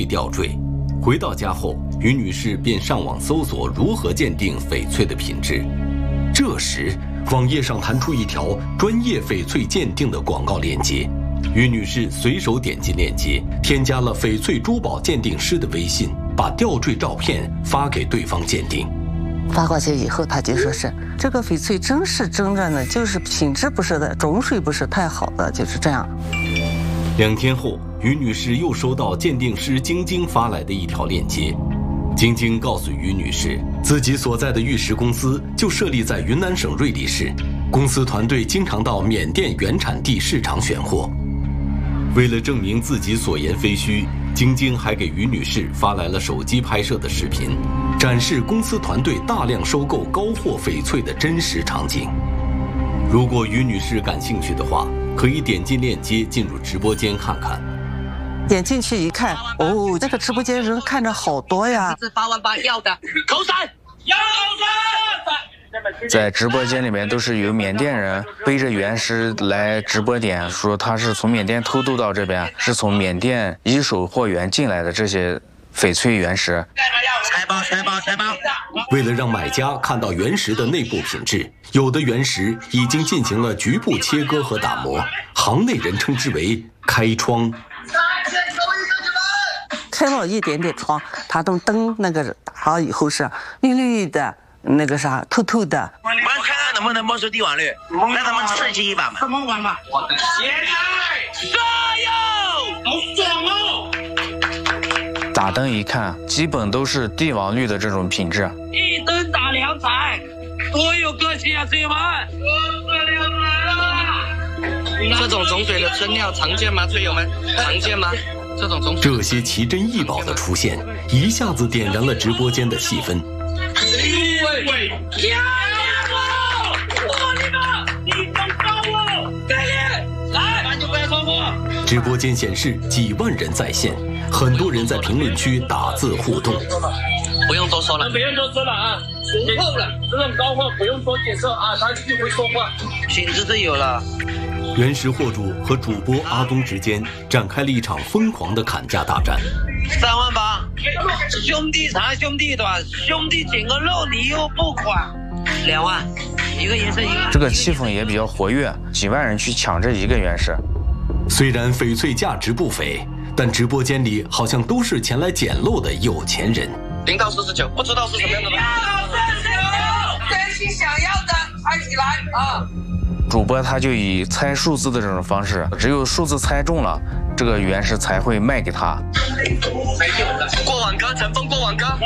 吊坠。回到家后，于女士便上网搜索如何鉴定翡翠的品质。这时，网页上弹出一条专业翡翠鉴定的广告链接。于女士随手点击链接，添加了翡翠珠宝鉴定师的微信，把吊坠照片发给对方鉴定。 发过去以后，他就说是这个翡翠真是真正的，就是品质不是的，种水不是太好的，就是这样。 2天后，于女士又收到鉴定师晶晶发来的一条链接。晶晶告诉于女士，自己所在的玉石公司就设立在云南省瑞丽市，公司团队经常到缅甸原产地市场选货。为了证明自己所言非虚，晶晶还给于女士发来了手机拍摄的视频，展示公司团队大量收购高货翡翠的真实场景。如果于女士感兴趣的话，可以点进链接进入直播间看看。 点进去一看，哦，这个直播间人看着好多呀！ 是8万8要的，口水，要口水！ 在直播间里面都是有缅甸人背着原石来直播点，说他是从缅甸偷渡到这边，是从缅甸一手货源进来的这些翡翠原石。 财报！ 为了让买家看到原石的内部品质，有的原石已经进行了局部切割和打磨，行内人称之为开窗。 开了一点点窗，它都灯那个打好以后是绿绿的，那个啥透透的。 我们看看能不能没收帝王绿，让他们刺激一把嘛。怎么玩嘛？我的天呐！加油！好爽哦！ 打灯一看，基本都是帝王绿的这种品质。 一灯打2彩，多有个性啊，队友们！这种种水的真料常见吗？队友们，常见吗？ 这些奇珍异宝的出现，一下子点燃了直播间的气氛。直播间显示几万人在线，很多人在评论区打字互动。 不用多说了，啊，熟透了，这种高货不用多解释啊，他就会说话，品质是有了。 原石货主和主播阿东之间展开了一场疯狂的砍价大战。 3万8，兄弟长兄弟短，兄弟捡个肉你又不款，2万，一个颜色一个。 这个气氛也比较活跃，几万人去抢这一个原石。 虽然翡翠价值不菲，但直播间里好像都是前来捡漏的有钱人。 0到49，不知道是什么样的。0到49，真心想要的猜起来啊！ 主播他就以猜数字的这种方式，只有数字猜中了，这个原石才会卖给他。 过网杆，乘风过网杆。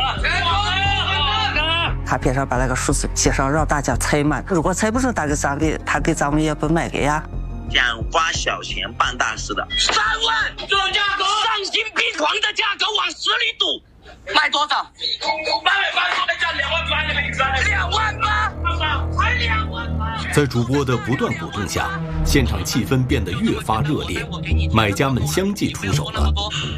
他边上把那个数字写上，让大家猜嘛。如果猜不中，他给咱们也不卖给呀。 想花小钱办大事的，3万这种价格，丧心病狂的价格往死里赌。卖多少？卖2万8的名字，2万8，才2万8。 在主播的不断鼓动下，现场气氛变得越发热烈，买家们相继出手了。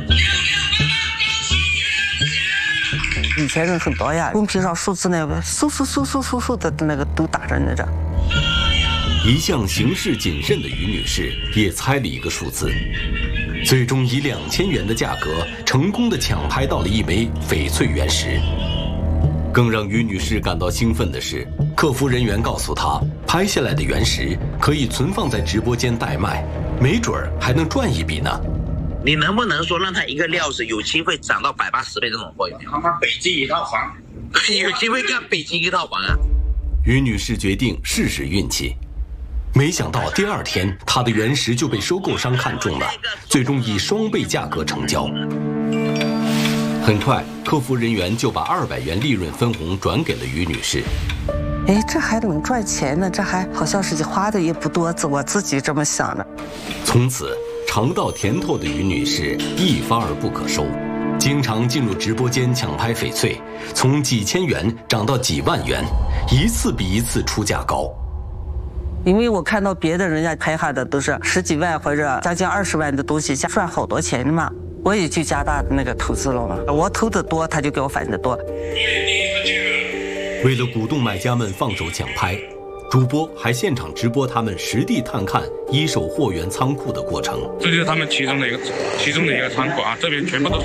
以前人很多呀，公屏上数字那个嗖的那个都打着那着。 一向行事谨慎的于女士也猜了一个数字，最终以2000元的价格成功的抢拍到了一枚翡翠原石。更让于女士感到兴奋的是，客服人员告诉她，拍下来的原石可以存放在直播间代卖，没准儿还能赚一笔呢。 你能不能说让他一个料子有机会涨到180倍这种货有没有？看北京一套房，有机会干北京一套房啊！ 于女士决定试试运气。没想到第2天，她的原石就被收购商看中了，最终以双倍价格成交。很快，客服人员就把200元利润分红转给了于女士。 哎，这还能赚钱呢？这还好像是花的也不多，我自己这么想的。 从此，尝到甜头的于女士一发而不可收，经常进入直播间抢拍翡翠，从几千元涨到几万元，一次比一次出价高。 因为我看到别的人家拍下的都是10几万或者将近20万的东西，赚好多钱的嘛，我也就加大那个投资了嘛。我投的多，他就给我返的多。 为了鼓动买家们放手抢拍，主播还现场直播他们实地探看一手货源仓库的过程。 这就是他们其中的一个仓库啊，这边全部都是